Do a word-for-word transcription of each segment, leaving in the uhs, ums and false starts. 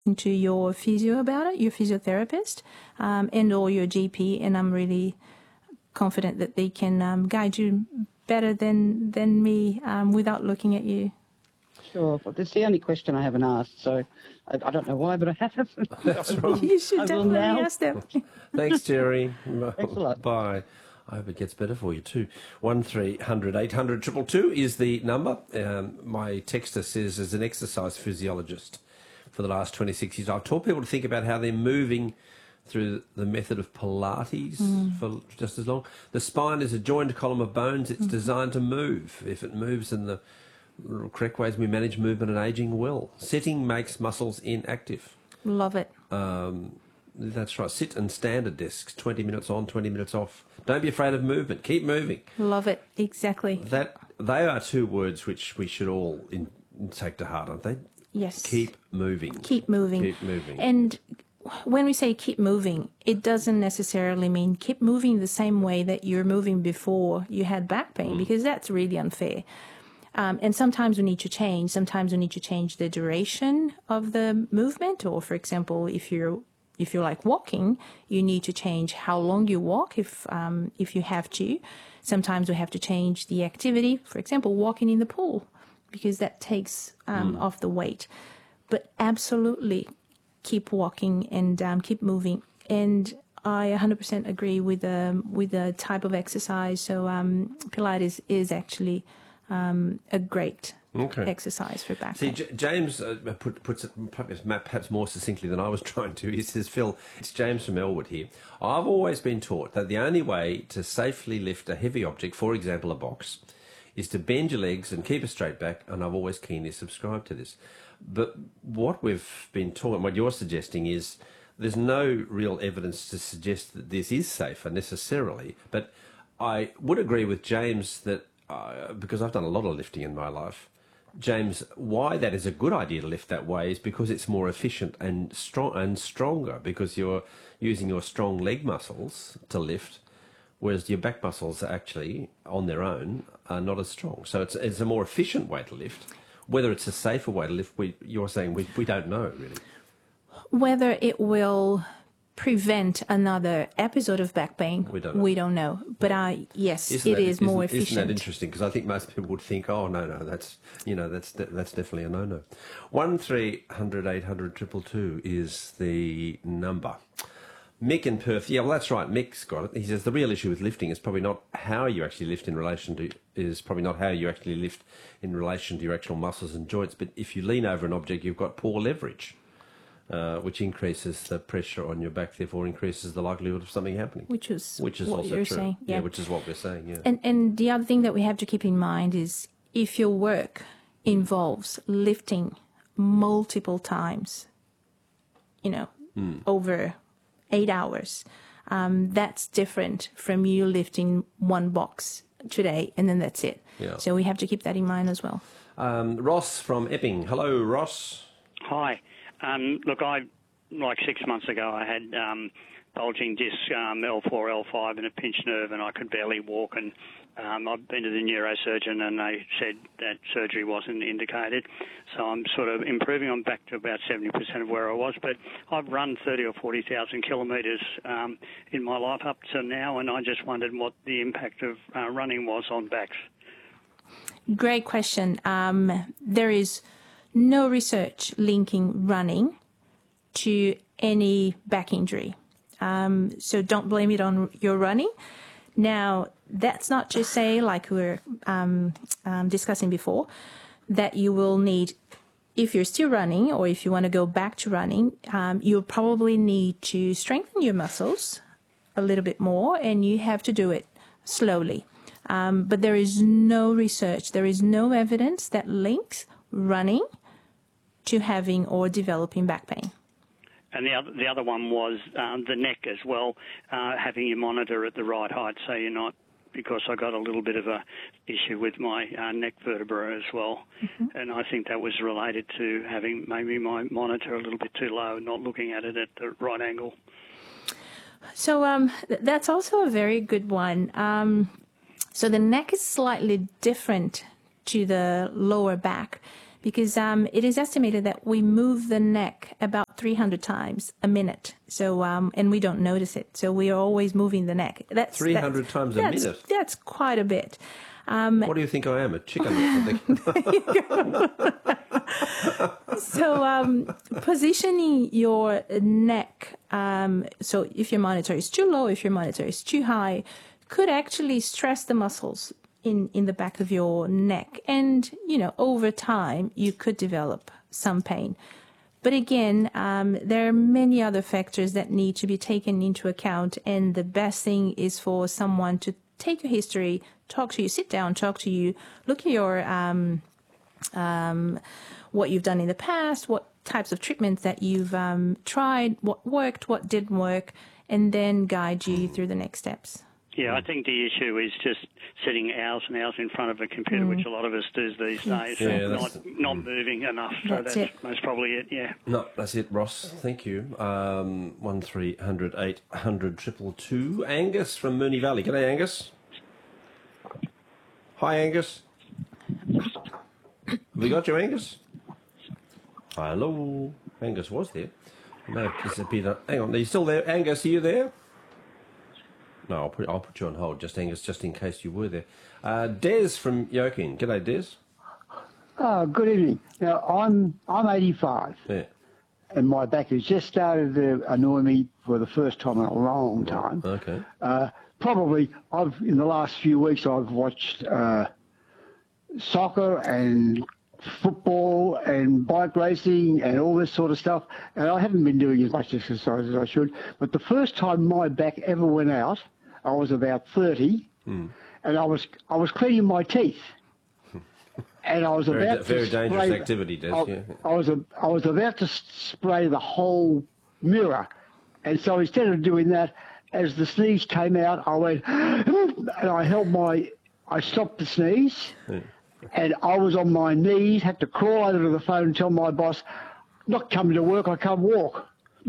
to your physio about it, your physiotherapist, um, and or your G P, and I'm really confident that they can um, guide you better than than me um, without looking at you. Sure, but that's the only question I haven't asked, so I, I don't know why, but I have. That's right. You should I will definitely now. ask them. Thanks, Terry. Thanks a lot. Bye. I hope it gets better for you too. One three hundred eight hundred two two two is the number. Um, my texter says, as an exercise physiologist for the last twenty-six years, I've taught people to think about how they're moving through the method of Pilates mm. for just as long. The spine is a joined column of bones. It's mm. designed to move. If it moves in the correct ways, we manage movement and ageing well. Sitting makes muscles inactive. Love it. Um, that's right. Sit and stand at desks. twenty minutes on, twenty minutes off. Don't be afraid of movement. Keep moving. Love it. Exactly. That they are two words which we should all in, take to heart, aren't they? Yes. Keep moving. Keep moving. Keep moving. And when we say keep moving, it doesn't necessarily mean keep moving the same way that you're moving before you had back pain, mm. because that's really unfair. Um, and sometimes we need to change. Sometimes we need to change the duration of the movement. Or, for example, if you're if you're like walking, you need to change how long you walk if um, if you have to. Sometimes we have to change the activity. For example, walking in the pool, because that takes um, mm. off the weight. But absolutely keep walking and um, keep moving. And I one hundred percent agree with the with the type of exercise. So um, Pilates is actually Um, a great okay. exercise for back pain. See, J- James uh, put, puts it perhaps more succinctly than I was trying to. He says, Phil, it's James from Elwood here. I've always been taught that the only way to safely lift a heavy object, for example a box, is to bend your legs and keep a straight back, and I've always keenly subscribed to this. But what we've been taught, and what you're suggesting is there's no real evidence to suggest that this is safer necessarily. But I would agree with James that Uh, because I've done a lot of lifting in my life, James, why that is a good idea to lift that way is because it's more efficient and strong and stronger, because you're using your strong leg muscles to lift, whereas your back muscles are actually on their own are not as strong. So it's it's a more efficient way to lift. Whether it's a safer way to lift, we, you're saying we we don't know really. Whether it will prevent another episode of back pain, we don't know. We don't know. But I, yes, isn't it that, is more isn't, efficient. Isn't that interesting? Because I think most people would think, oh no, no, that's you know, that's that's definitely a no-no. One three hundred eight hundred triple two is the number. Mick in Perth, yeah, well that's right. Mick's got it. He says the real issue with lifting is probably not how you actually lift in relation to is probably not how you actually lift in relation to your actual muscles and joints, but if you lean over an object, you've got poor leverage. Uh, which increases the pressure on your back, therefore increases the likelihood of something happening. Which is, which is what also you're true. saying. Yeah. yeah, which is what we're saying, yeah. And, and the other thing that we have to keep in mind is if your work involves lifting multiple times, you know, mm. over eight hours, um, that's different from you lifting one box today and then that's it. Yeah. So we have to keep that in mind as well. Um, Ross from Epping. Hello, Ross. Hi. Um, look, I like six months ago I had um, bulging disc um, L four, L five and a pinched nerve, and I could barely walk. And um, I've been to the neurosurgeon, and they said that surgery wasn't indicated. So I'm sort of improving. I'm back to about seventy percent of where I was. But I've run thirty or forty thousand kilometres um, in my life up to now, and I just wondered what the impact of uh, running was on backs. Great question. Um, there is no research linking running to any back injury. Um, so don't blame it on your running. Now, that's not to say, like we were um, um, discussing before, that you will need, if you're still running or if you want to go back to running, um, you'll probably need to strengthen your muscles a little bit more, and you have to do it slowly. Um, but there is no research, there is no evidence that links running to having or developing back pain. And the other, the other one was um, the neck as well, uh, having your monitor at the right height so you're not, because I got a little bit of a issue with my uh, neck vertebra as well. Mm-hmm. And I think that was related to having maybe my monitor a little bit too low, not looking at it at the right angle. So um, th- that's also a very good one. Um, so the neck is slightly different to the lower back, because um, it is estimated that we move the neck about three hundred times a minute. So, um, and we don't notice it. So we are always moving the neck. That's three hundred that's, times a that's, minute? That's quite a bit. Um, What do you think I am, a chicken or something? So um, positioning your neck, um, so if your monitor is too low, if your monitor is too high, could actually stress the muscles in, in the back of your neck. And, you know, over time, you could develop some pain. But again, um, there are many other factors that need to be taken into account. And the best thing is for someone to take your history, talk to you, sit down, talk to you, look at your... Um, um, what you've done in the past, what types of treatments that you've um, tried, what worked, what didn't work, and then guide you through the next steps. Yeah, I think the issue is just sitting hours and hours in front of a computer, mm. which a lot of us do these days, yeah, and not, not moving enough. So that's, that's it. most probably it, yeah. No, that's it, Ross. Thank you. Um, one three hundred eight hundred triple two. Angus from Moonee Valley. G'day, Angus. Hi, Angus. Have we got you, Angus? Hello. Angus was there. May have disappeared. Hang on, are you still there? Angus, are you there? No, I'll put, I'll put you on hold, just Angus, just in case you were there. Uh, Des from Yokin. G'day, Des. Oh, good evening. Now, I'm I'm eighty-five. Yeah. And my back has just started to annoy me for the first time in a long time. Okay. Uh, probably, I've in the last few weeks, I've watched uh, soccer and football and bike racing and all this sort of stuff, and I haven't been doing as much exercise as I should. But the first time my back ever went out, I was about thirty, mm. and I was I was cleaning my teeth, and I was very, about very to dangerous spray, activity, Des. I, yeah. I was a, I was about to spray the whole mirror, and so instead of doing that, as the sneeze came out, I went and I held my I stopped the sneeze. Yeah. And I was on my knees, had to crawl over to the phone and tell my boss, not coming to work, I can't walk.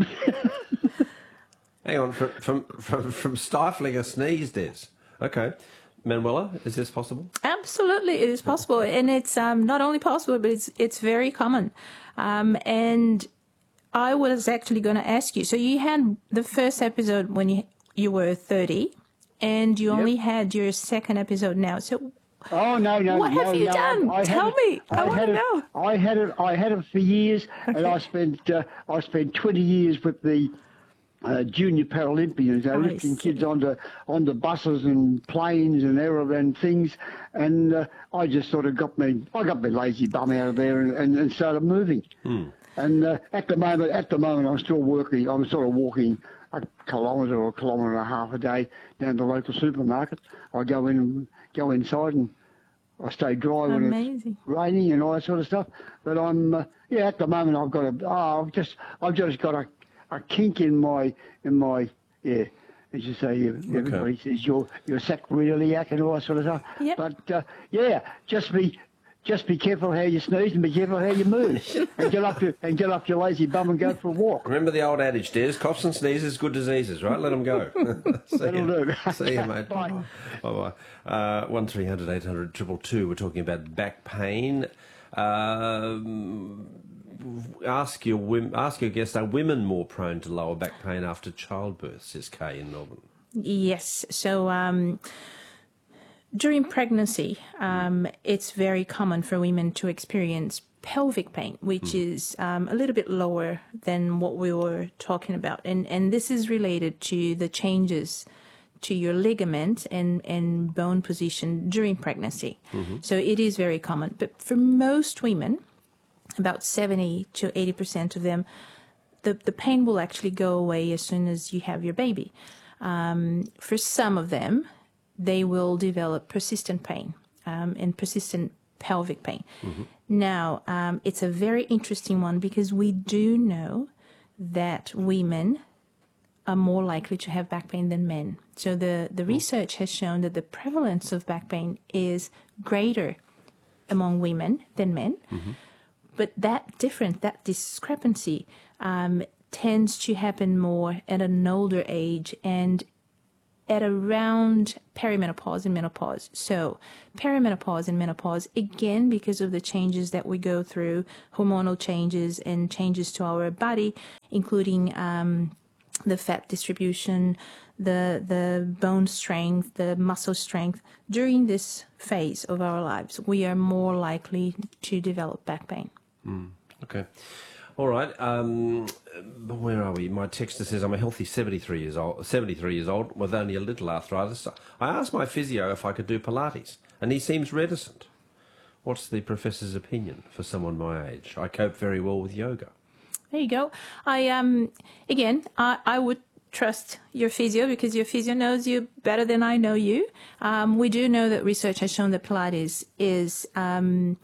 Hang on, from, from, from, from stifling a sneeze, Des. Okay. Manuela, is this possible? Absolutely, it is possible. And it's um, not only possible, but it's, it's very common. Um, and I was actually going to ask you, so you had the first episode when you, you were thirty, and you yep. only had your second episode now. So Oh no no! What no, have you no, done? I, I Tell it, me. I, I want to know. I had it. I had it for years, okay. and I spent uh, I spent twenty years with the uh, junior Paralympians, uh, lifting kids onto onto buses and planes and aeroplane things, and uh, I just sort of got me. I got my lazy bum out of there and, and, and started moving. Hmm. And uh, at the moment, at the moment, I'm still working. I'm sort of walking a kilometre or a kilometre and a half a day down to the local supermarket. I go in and go inside and I stay dry when Amazing. It's raining and all that sort of stuff. But I'm uh, yeah. At the moment, I've got a oh, I've just I've just got a, a kink in my in my yeah. As you say, everybody okay. says you're you're sacroiliac and all that sort of stuff. Yep. But uh, yeah, just be. Just be careful how you sneeze and be careful how you move. and get up your and get up your lazy bum and go for a walk. Remember the old adage, Des, coughs and sneezes, good diseases, right? Let them go. That'll do. See you, mate. Bye. Bye-bye. Uh, one three hundred eight hundred triple two. We're talking about back pain. Um, ask your ask your guest, are women more prone to lower back pain after childbirth, says Kay in Melbourne? Yes. So... Um, During pregnancy, um, it's very common for women to experience pelvic pain, which mm. is um, a little bit lower than what we were talking about. And, and this is related to the changes to your ligament and, and bone position during pregnancy. Mm-hmm. So it is very common. But for most women, about seventy to eighty percent of them, the, the pain will actually go away as soon as you have your baby. Um, for some of them, they will develop persistent pain um, and persistent pelvic pain. Mm-hmm. Now, um, it's a very interesting one because we do know that women are more likely to have back pain than men. So the, the research has shown that the prevalence of back pain is greater among women than men. Mm-hmm. But that difference, that discrepancy um, tends to happen more at an older age, and at around perimenopause and menopause. So perimenopause and menopause, again, because of the changes that we go through, hormonal changes and changes to our body, including um, the fat distribution, the the bone strength, the muscle strength. During this phase of our lives, we are more likely to develop back pain. Mm, okay. All right. Um, where are we? My texter says I'm a healthy seventy-three years old, seventy-three years old with only a little arthritis. I asked my physio if I could do Pilates, and he seems reticent. What's the professor's opinion for someone my age? I cope very well with yoga. There you go. I um again, I, I would trust your physio because your physio knows you better than I know you. Um, we do know that research has shown that Pilates is um,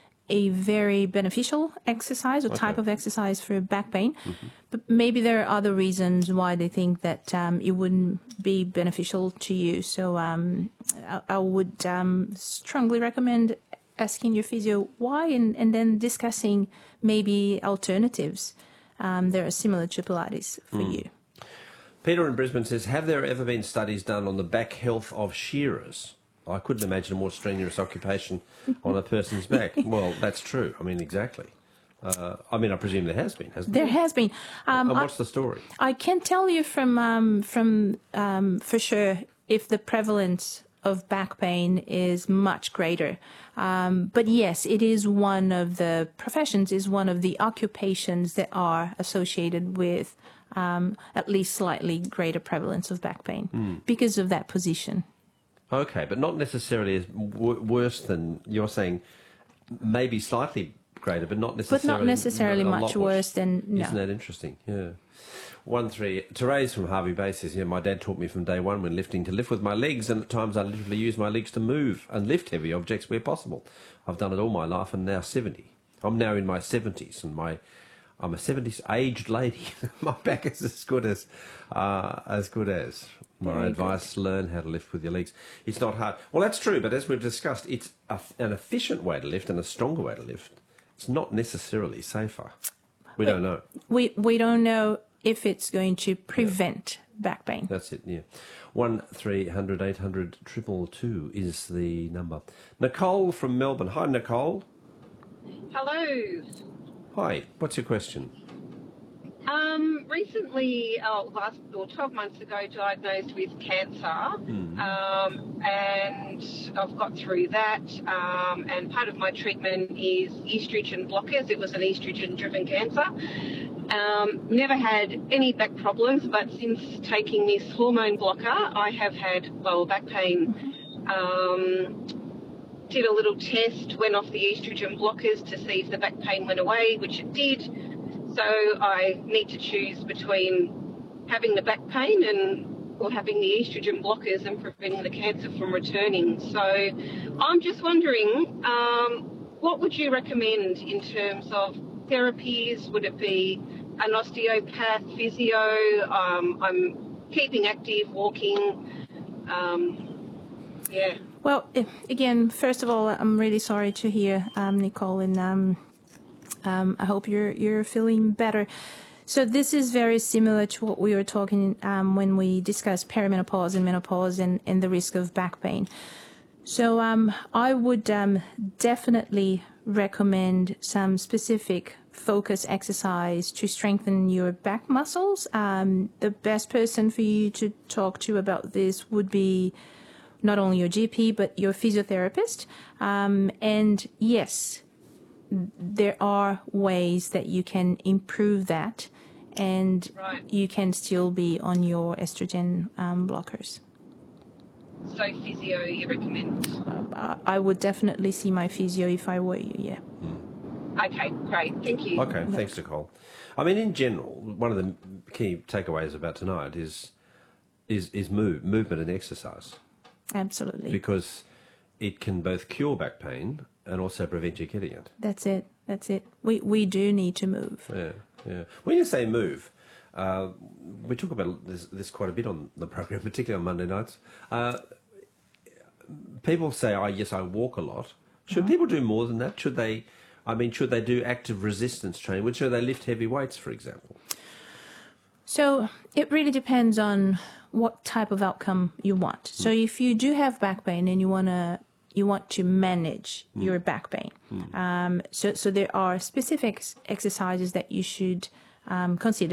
a very beneficial exercise or okay. type of exercise for back pain. Mm-hmm. But maybe there are other reasons why they think that um, it wouldn't be beneficial to you. So um, I, I would um, strongly recommend asking your physio why and, and then discussing maybe alternatives um, that are similar to Pilates for mm. you. Peter in Brisbane says, have there ever been studies done on the back health of shearers? I couldn't imagine a more strenuous occupation on a person's back. Well, that's true. I mean, exactly. Uh, I mean, I presume there has been, hasn't there? There has been. Um, and what's I, the story? I can't tell you from, um, from um, for sure if the prevalence of back pain is much greater. Um, but yes, it is one of the professions, is one of the occupations that are associated with um, at least slightly greater prevalence of back pain mm. because of that position. Okay, but not necessarily as w- worse than you're saying, maybe slightly greater, but not necessarily But not necessarily much worse than, no. Isn't that interesting? Yeah. One, three. Therese from Harvey Bay says, yeah, my dad taught me from day one when lifting to lift with my legs, and at times I literally use my legs to move and lift heavy objects where possible. I've done it all my life and now seventy. I'm now in my seventies, and my I'm a seventies aged lady. My back is as good as uh, as good as. My Very advice, good. Learn how to lift with your legs. It's not hard. Well, that's true, but as we've discussed, it's a, an efficient way to lift and a stronger way to lift. It's not necessarily safer. We but don't know. We we don't know if it's going to prevent yeah. back pain. That's it, yeah. One three hundred eight hundred triple two is the number. Nicole from Melbourne. Hi, Nicole. Hello. Hi. What's your question? Um, recently, uh, last or twelve months ago, diagnosed with cancer, mm. um, and I've got through that. Um, and part of my treatment is estrogen blockers. It was an estrogen-driven cancer. Um, never had any back problems, but since taking this hormone blocker, I have had lower back pain. Um, did a little test, went off the estrogen blockers to see if the back pain went away, which it did. So I need to choose between having the back pain and or having the estrogen blockers and preventing the cancer from returning. So I'm just wondering, um, what would you recommend in terms of therapies? Would it be an osteopath, physio? Um, I'm keeping active, walking. Um, yeah. Well, again, first of all, I'm really sorry to hear, um, Nicole, and um, um, I hope you're you're feeling better. So this is very similar to what we were talking um, when we discussed perimenopause and menopause and, and the risk of back pain. So um, I would um, definitely recommend some specific focus exercise to strengthen your back muscles. Um, the best person for you to talk to about this would be not only your G P, but your physiotherapist. Um, and yes, there are ways that you can improve that, and right. you can still be on your estrogen um, blockers. So physio, you recommend? Uh, I would definitely see my physio if I were you, yeah. Mm. Okay, great. Thank you. Okay, thanks, Nicole. I mean, in general, one of the key takeaways about tonight is is is move, movement and exercise. Absolutely. Because it can both cure back pain and also prevent you getting it. That's it. That's it. We we do need to move. Yeah, yeah. When you say move, uh, we talk about this, this quite a bit on the program, particularly on Monday nights. Uh, people say, "Oh, yes, I walk a lot." Should mm-hmm. people do more than that? Should they? I mean, should they do active resistance training? Should they lift heavy weights, for example? So it really depends on what type of outcome you want. So if you do have back pain and you want to you want to manage mm. your back pain, mm. um, so so there are specific exercises that you should um, consider.